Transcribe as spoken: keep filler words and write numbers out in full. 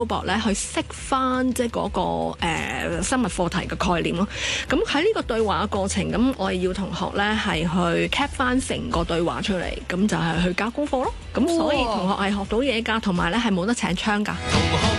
博咧去識翻即係嗰個誒、呃、生物課題嘅概念咯。咁喺呢個對話嘅過程，咁我哋要同學咧係去 cap 翻成個對話出嚟，咁就係去交功課咯。咁所以同學係學到嘢㗎，同埋咧係冇得請槍㗎。